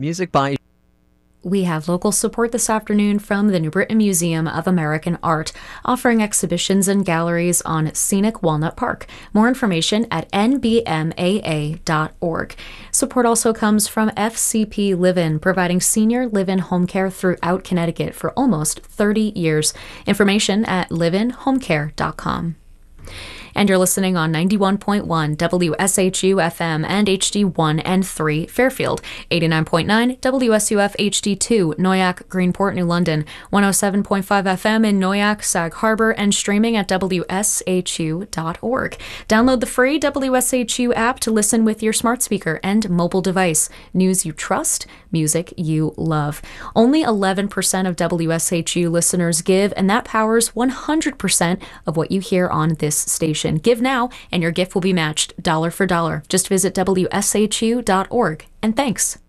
Music by We have local support this afternoon from the New Britain Museum of American Art, offering exhibitions and galleries on scenic Walnut Park. More information at nbmaa.org. Support also comes from FCP Live-In, providing senior live-in home care throughout Connecticut for almost 30 years. Information at liveinhomecare.com. And you're listening on 91.1 WSHU FM and HD1 and 3 Fairfield, 89.9 WSUF HD2 Noyak, Greenport, New London, 107.5 FM in Noyak, Sag Harbor, and streaming at WSHU.org. Download the free WSHU app to listen with your smart speaker and mobile device. News you trust, music you love. Only 11% of WSHU listeners give, and that powers 100% of what you hear on this station. Give now, and your gift will be matched dollar for dollar. Just visit WSHU.org. And thanks.